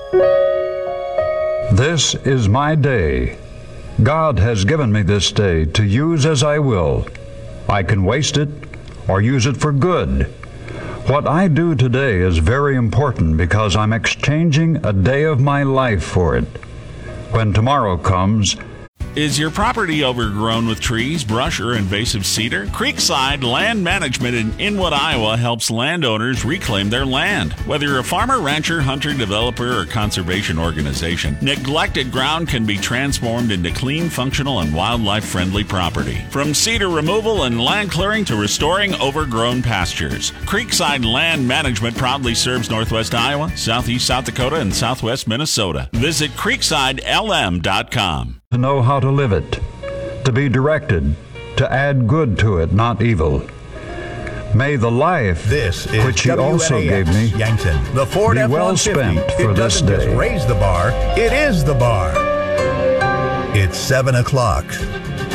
This is my day. God has given me this day to use as I will. I can waste it or use it for good. What I do today is very important because I'm exchanging a day of my life for it. When tomorrow comes, is your property overgrown with trees, brush, or invasive cedar? Creekside Land Management in Inwood, Iowa helps landowners reclaim their land. Whether you're a farmer, rancher, hunter, developer, or conservation organization, neglected ground can be transformed into clean, functional, and wildlife-friendly property. From cedar removal and land clearing to restoring overgrown pastures, Creekside Land Management proudly serves Northwest Iowa, Southeast South Dakota, and Southwest Minnesota. Visit creeksidelm.com. to know how to live it, to be directed, to add good to it, not evil. May the life which He also gave me Yankton. The Ford be well F-150. spent for it this doesn't day. just raise the bar, it is the bar. It's 7 o'clock.